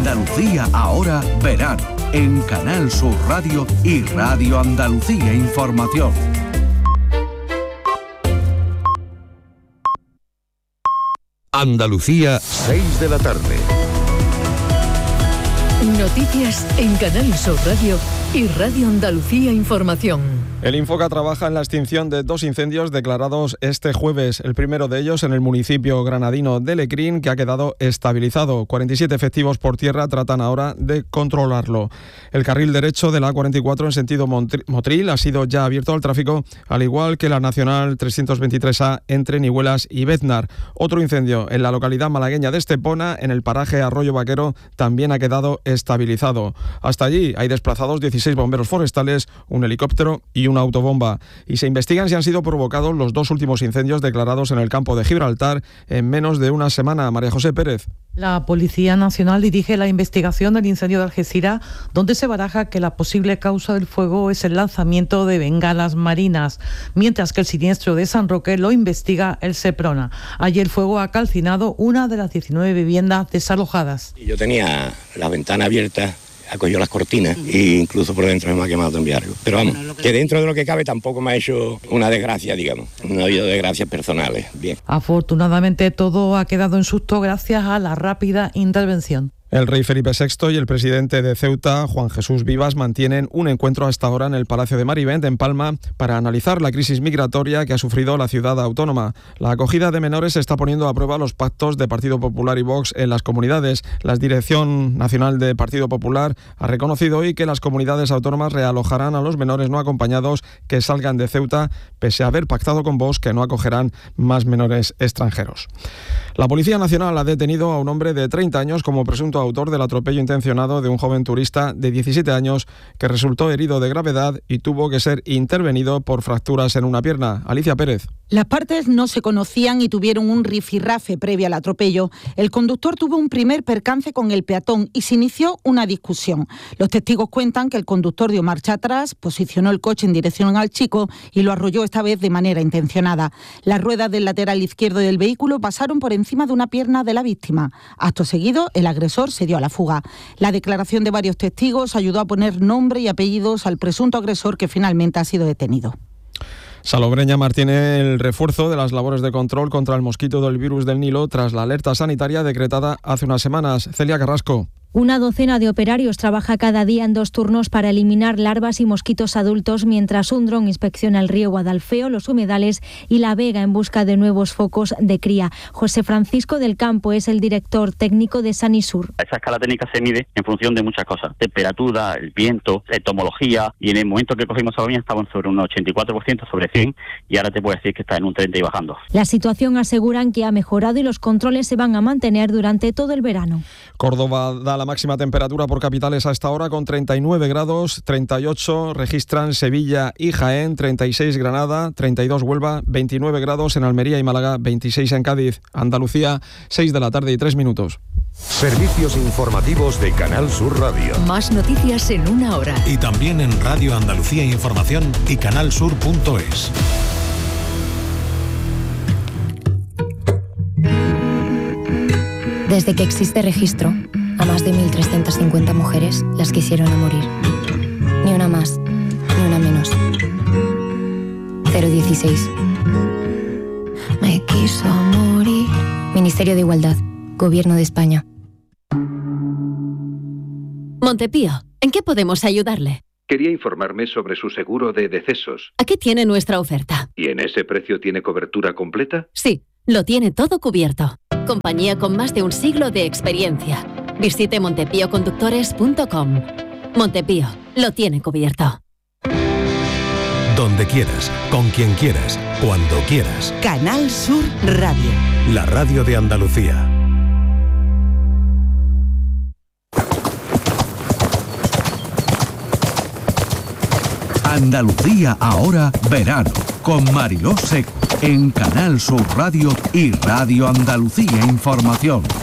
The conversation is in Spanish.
Andalucía ahora verano, en Canal Sur Radio y Radio Andalucía Información. Andalucía, 6 de la tarde. Noticias en Canal Sur Radio y Radio Andalucía Información. El Infoca trabaja en la extinción de 2 incendios declarados este jueves. El primero de ellos en el municipio granadino de Lecrín, que ha quedado estabilizado. 47 efectivos por tierra tratan ahora de controlarlo. El carril derecho de la A44 en sentido Motril ha sido ya abierto al tráfico, al igual que la Nacional 323A entre Nihuelas y Beznar. Otro incendio en la localidad malagueña de Estepona, en el paraje Arroyo Vaquero, también ha quedado estabilizado. Hasta allí hay desplazados 16 bomberos forestales, un helicóptero y una autobomba. Y se investigan si han sido provocados los 2 últimos incendios declarados en el campo de Gibraltar en menos de una semana. María José Pérez. La Policía Nacional dirige la investigación del incendio de Algeciras, donde se baraja que la posible causa del fuego es el lanzamiento de bengalas marinas, mientras que el siniestro de San Roque lo investiga el Seprona. Allí el fuego ha calcinado una de las 19 viviendas desalojadas. Yo tenía la ventana abierta, acogió las cortinas e incluso por dentro me ha quemado también algo. Pero vamos, que dentro de lo que cabe tampoco me ha hecho una desgracia, digamos. No ha habido desgracias personales. Bien. Afortunadamente todo ha quedado en susto gracias a la rápida intervención. El rey Felipe VI y el presidente de Ceuta, Juan Jesús Vivas, mantienen un encuentro hasta ahora en el Palacio de Marivent, en Palma, para analizar la crisis migratoria que ha sufrido la ciudad autónoma. La acogida de menores está poniendo a prueba los pactos de Partido Popular y Vox en las comunidades. La Dirección Nacional de Partido Popular ha reconocido hoy que las comunidades autónomas realojarán a los menores no acompañados que salgan de Ceuta, pese a haber pactado con Vox que no acogerán más menores extranjeros. La Policía Nacional ha detenido a un hombre de 30 años como presunto autor del atropello intencionado de un joven turista de 17 años que resultó herido de gravedad y tuvo que ser intervenido por fracturas en una pierna. Alicia Pérez. Las partes no se conocían y tuvieron un rifirrafe previo al atropello. El conductor tuvo un primer percance con el peatón y se inició una discusión. Los testigos cuentan que el conductor dio marcha atrás, posicionó el coche en dirección al chico y lo arrolló esta vez de manera intencionada. Las ruedas del lateral izquierdo del vehículo pasaron por encima de una pierna de la víctima. Acto seguido, el agresor se dio a la fuga. La declaración de varios testigos ayudó a poner nombre y apellidos al presunto agresor que finalmente ha sido detenido. Salobreña mantiene el refuerzo de las labores de control contra el mosquito del virus del Nilo tras la alerta sanitaria decretada hace unas semanas. Celia Carrasco. Una docena de operarios trabaja cada día en 2 turnos para eliminar larvas y mosquitos adultos, mientras un dron inspecciona el río Guadalfeo, los humedales y la Vega en busca de nuevos focos de cría. José Francisco del Campo es el director técnico de Sanisur. Esa escala técnica se mide en función de muchas cosas: temperatura, el viento, entomología, y en el momento que cogimos Salobreña estaban sobre un 84% sobre 100 y ahora te puedo decir que está en un 30 y bajando. La situación aseguran que ha mejorado y los controles se van a mantener durante todo el verano. Córdoba da la máxima temperatura por capitales a esta hora con 39 grados, 38 registran Sevilla y Jaén, 36 Granada, 32 Huelva, 29 grados en Almería y Málaga, 26 en Cádiz. Andalucía, 6 de la tarde y 3 minutos. Servicios informativos de Canal Sur Radio. Más noticias en una hora. Y también en Radio Andalucía Información y canalsur.es. Desde que existe registro, a más de 1.350 mujeres las quisieron a morir. Ni una más, ni una menos. 016. Me quiso morir. Ministerio de Igualdad, Gobierno de España. Montepío, ¿en qué podemos ayudarle? Quería informarme sobre su seguro de decesos. Aquí tiene nuestra oferta. ¿Y en ese precio tiene cobertura completa? Sí, lo tiene todo cubierto. Compañía con más de un siglo de experiencia. Visite montepíoconductores.com. Montepío, lo tiene cubierto. Donde quieras, con quien quieras, cuando quieras. Canal Sur Radio. La radio de Andalucía. Andalucía ahora verano con Mariló Seco en Canal Sur Radio y Radio Andalucía Información.